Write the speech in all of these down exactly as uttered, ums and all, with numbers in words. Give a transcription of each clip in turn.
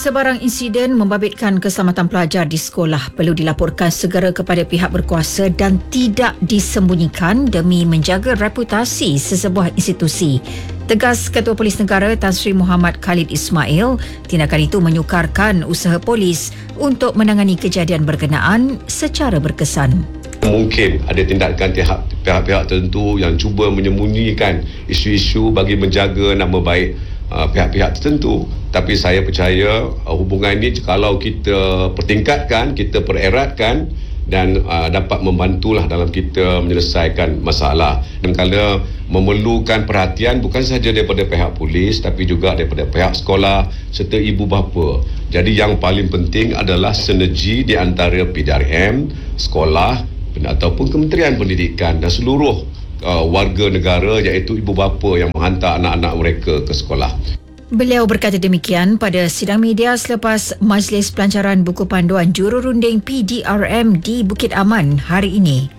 Sebarang insiden membabitkan keselamatan pelajar di sekolah perlu dilaporkan segera kepada pihak berkuasa dan tidak disembunyikan demi menjaga reputasi sesebuah institusi. Tegas Ketua Polis Negara Tan Sri Muhammad Khalid Ismail, tindakan itu menyukarkan usaha polis untuk menangani kejadian berkenaan secara berkesan. Mungkin ada tindakan pihak-pihak tertentu yang cuba menyembunyikan isu-isu bagi menjaga nama baik uh, pihak-pihak tertentu. Tapi saya percaya uh, hubungan ini kalau kita pertingkatkan, kita pereratkan dan uh, dapat membantulah dalam kita menyelesaikan masalah. Dan kalau memerlukan perhatian bukan sahaja daripada pihak polis tapi juga daripada pihak sekolah serta ibu bapa. Jadi yang paling penting adalah sinergi di antara P D R M, sekolah ataupun Kementerian Pendidikan dan seluruh uh, warga negara iaitu ibu bapa yang menghantar anak-anak mereka ke sekolah. Beliau berkata demikian pada sidang media selepas Majlis Pelancaran Buku Panduan Jururunding P D R M di Bukit Aman hari ini.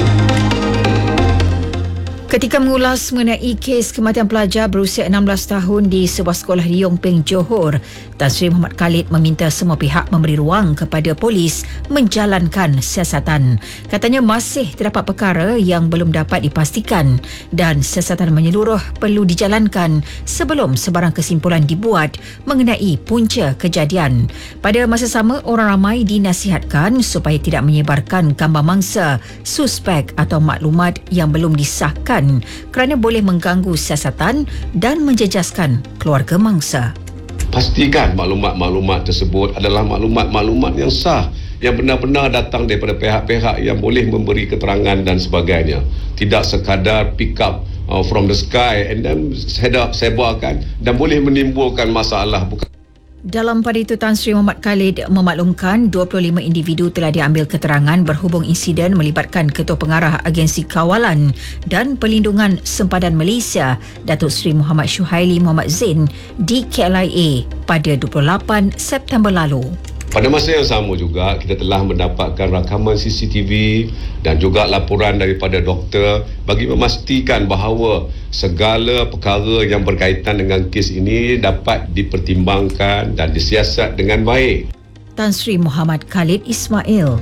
Ketika mengulas mengenai kes kematian pelajar berusia enam belas tahun di sebuah sekolah di Yong Peng, Johor, Tan Sri Muhammad Khalid meminta semua pihak memberi ruang kepada polis menjalankan siasatan. Katanya masih terdapat perkara yang belum dapat dipastikan dan siasatan menyeluruh perlu dijalankan sebelum sebarang kesimpulan dibuat mengenai punca kejadian. Pada masa sama, orang ramai dinasihatkan supaya tidak menyebarkan gambar mangsa, suspek atau maklumat yang belum disahkan kerana boleh mengganggu siasatan dan menjejaskan keluarga mangsa. Pastikan maklumat-maklumat tersebut adalah maklumat-maklumat yang sah, yang benar-benar datang daripada pihak-pihak yang boleh memberi keterangan dan sebagainya. Tidak sekadar pick up uh, from the sky and then sebarkan dan boleh menimbulkan masalah. Bukan. Dalam pada itu, Tan Sri Muhammad Khalid memaklumkan dua puluh lima individu telah diambil keterangan berhubung insiden melibatkan Ketua Pengarah Agensi Kawalan dan Perlindungan Sempadan Malaysia, Datuk Seri Muhammad Syuhaili Muhammad Zain di K L I A pada dua puluh lapan September lalu. Pada masa yang sama juga, kita telah mendapatkan rakaman C C T V dan juga laporan daripada doktor bagi memastikan bahawa segala perkara yang berkaitan dengan kes ini dapat dipertimbangkan dan disiasat dengan baik. Tan Sri Muhammad Khalid Ismail.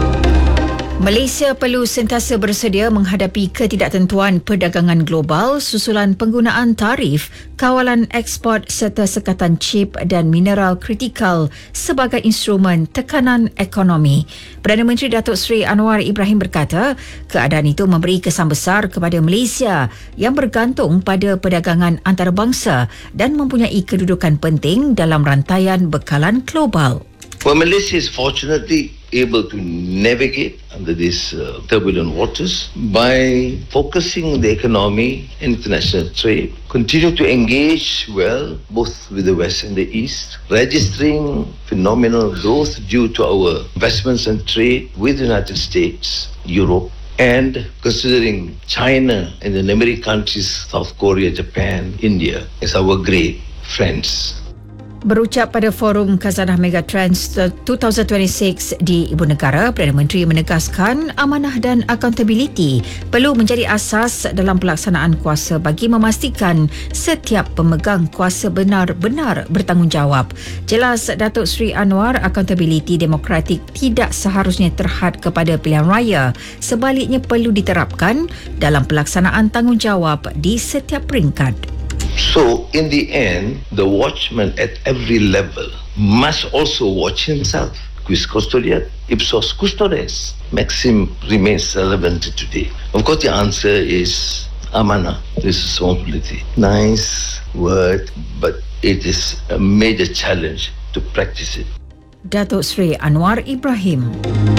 Malaysia perlu sentiasa bersedia menghadapi ketidaktentuan perdagangan global susulan penggunaan tarif, kawalan ekspor serta sekatan chip dan mineral kritikal sebagai instrumen tekanan ekonomi. Perdana Menteri Datuk Seri Anwar Ibrahim berkata, keadaan itu memberi kesan besar kepada Malaysia yang bergantung pada perdagangan antarabangsa dan mempunyai kedudukan penting dalam rantaian bekalan global. Well, Malaysia is fortunately able to navigate under these uh, turbulent waters by focusing the economy and international trade, continue to engage well both with the West and the East, registering phenomenal growth due to our investments and trade with the United States, Europe, and considering China and the neighboring countries, South Korea, Japan, India, as our great friends. Berucap pada Forum Khazanah Megatrends dua ribu dua puluh enam di Ibu Negara, Perdana Menteri menegaskan amanah dan accountability perlu menjadi asas dalam pelaksanaan kuasa bagi memastikan setiap pemegang kuasa benar-benar bertanggungjawab. Jelas Datuk Seri Anwar, accountability demokratik tidak seharusnya terhad kepada pilihan raya, sebaliknya perlu diterapkan dalam pelaksanaan tanggungjawab di setiap peringkat. So, in the end, the watchman at every level must also watch himself. Quis custodiat, ipsos custodes. Maxim remains relevant today. Of course, the answer is amanah, responsibility. Nice word, but it is a major challenge to practice it. Datuk Seri Anwar Ibrahim.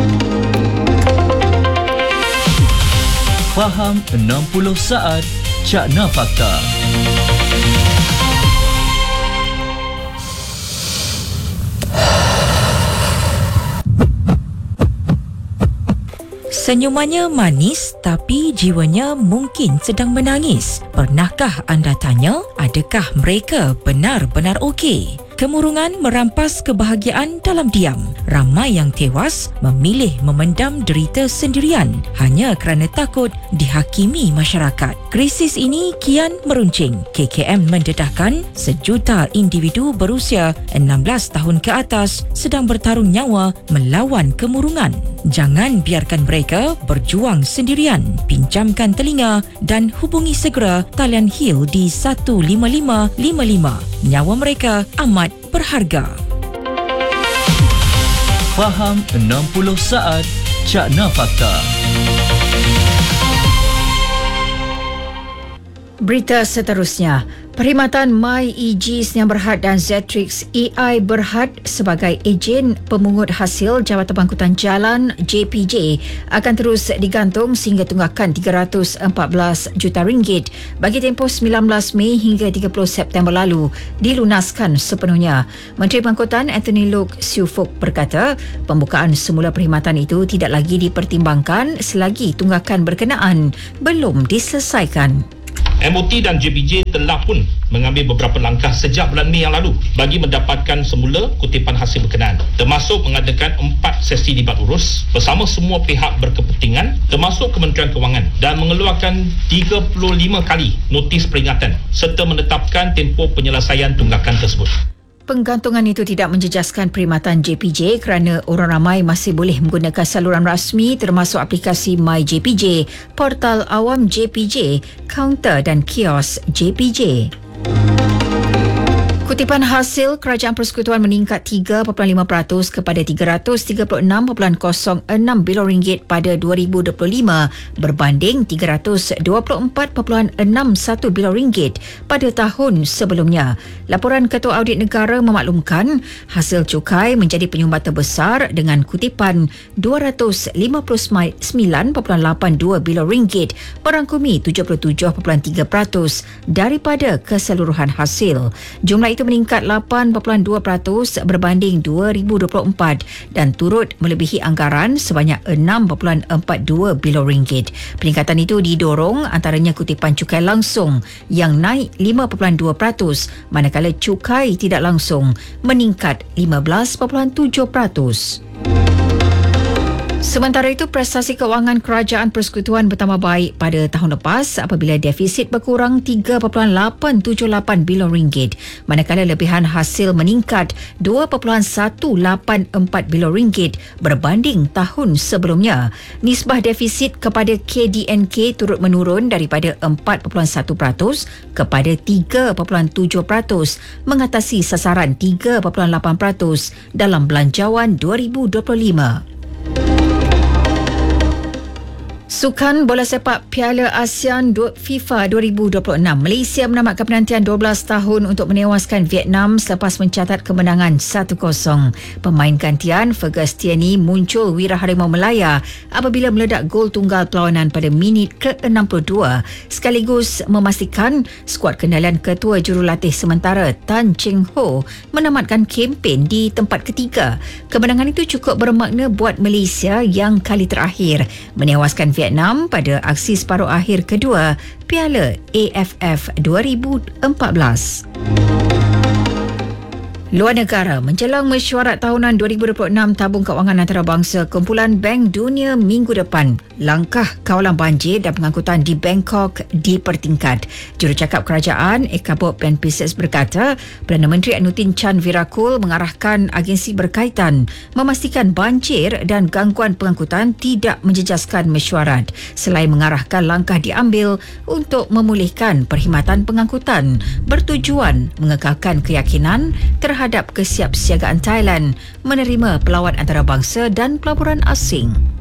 Faham enam puluh saat Cakna Fakta. Senyumannya manis tapi jiwanya mungkin sedang menangis. Pernahkah anda tanya, adakah mereka benar-benar okey? Kemurungan merampas kebahagiaan dalam diam. Ramai yang tewas memilih memendam derita sendirian hanya kerana takut dihakimi masyarakat. Krisis ini kian meruncing. K K M mendedahkan sejuta individu berusia enam belas tahun ke atas sedang bertarung nyawa melawan kemurungan. Jangan biarkan mereka berjuang sendirian. Pinjamkan telinga dan hubungi segera talian Hill di satu lima lima lima lima. Nyawa mereka amat berharga. Faham enam puluh saat Cakna Fakta. Berita seterusnya, perkhidmatan MyEG Sdn Bhd dan Zetrix A I Berhad sebagai ejen pemungut hasil Jabatan Pangkutan Jalan J P J akan terus digantung sehingga tunggakan tiga ratus empat belas juta ringgit bagi tempoh sembilan belas Mei hingga tiga puluh September lalu dilunaskan sepenuhnya. Menteri Pangkutan Anthony Loke Siu Fok berkata, pembukaan semula perkhidmatan itu tidak lagi dipertimbangkan selagi tunggakan berkenaan belum diselesaikan. M O T dan J P J telah pun mengambil beberapa langkah sejak bulan Mei yang lalu bagi mendapatkan semula kutipan hasil berkenaan, termasuk mengadakan empat sesi libat urus bersama semua pihak berkepentingan termasuk Kementerian Kewangan dan mengeluarkan tiga puluh lima kali notis peringatan serta menetapkan tempoh penyelesaian tunggakan tersebut. Penggantungan itu tidak menjejaskan perkhidmatan J P J kerana orang ramai masih boleh menggunakan saluran rasmi termasuk aplikasi My J P J, portal awam J P J, kaunter dan kios J P J. Kutipan hasil Kerajaan Persekutuan meningkat tiga perpuluhan lima peratus kepada tiga ratus tiga puluh enam perpuluhan kosong enam bilion ringgit pada dua ribu dua puluh lima berbanding tiga ratus dua puluh empat perpuluhan enam satu bilion ringgit pada tahun sebelumnya. Laporan Ketua Audit Negara memaklumkan hasil cukai menjadi penyumbang terbesar dengan kutipan dua ratus lima puluh sembilan perpuluhan lapan dua bilion ringgit merangkumi tujuh puluh tujuh perpuluhan tiga peratus daripada keseluruhan hasil. Jumlah itu meningkat lapan perpuluhan dua peratus berbanding dua ribu dua puluh empat dan turut melebihi anggaran sebanyak enam perpuluhan empat dua bilion ringgit. Peningkatan itu didorong antaranya kutipan cukai langsung yang naik lima perpuluhan dua peratus manakala cukai tidak langsung meningkat lima belas perpuluhan tujuh peratus. Sementara itu, prestasi kewangan Kerajaan Persekutuan bertambah baik pada tahun lepas apabila defisit berkurang tiga perpuluhan lapan tujuh lapan bilion ringgit, manakala lebihan hasil meningkat dua perpuluhan satu lapan empat bilion ringgit berbanding tahun sebelumnya. Nisbah defisit kepada K D N K turut menurun daripada empat perpuluhan satu peratus kepada tiga perpuluhan tujuh peratus mengatasi sasaran tiga perpuluhan lapan peratus dalam belanjawan dua ribu dua puluh lima. Sukan bola sepak Piala ASEAN FIFA dua ribu dua puluh enam, Malaysia menamatkan penantian dua belas tahun untuk menewaskan Vietnam selepas mencatat kemenangan satu kosong. Pemain gantian Fergus Tierney muncul wira harimau Melaya apabila meledak gol tunggal perlawanan pada minit ke enam puluh dua sekaligus memastikan skuad kendalian Ketua Jurulatih sementara Tan Cheng Ho menamatkan kempen di tempat ketiga. Kemenangan itu cukup bermakna buat Malaysia yang kali terakhir menewaskan Vietnam pada aksi separuh akhir kedua Piala A F F dua ribu empat belas. Luar negara, menjelang mesyuarat tahunan dua ribu dua puluh enam tabung kewangan antarabangsa Kumpulan Bank Dunia minggu depan, langkah kawalan banjir dan pengangkutan di Bangkok dipertingkat. Jurucakap Kerajaan Eka Bob Ben Pises berkata, Perdana Menteri Anutin Chan Virakul mengarahkan agensi berkaitan memastikan banjir dan gangguan pengangkutan tidak menjejaskan mesyuarat selain mengarahkan langkah diambil untuk memulihkan perkhidmatan pengangkutan bertujuan mengekalkan keyakinan terhadap terhadap kesiapsiagaan Thailand menerima pelawat antarabangsa dan pelaburan asing.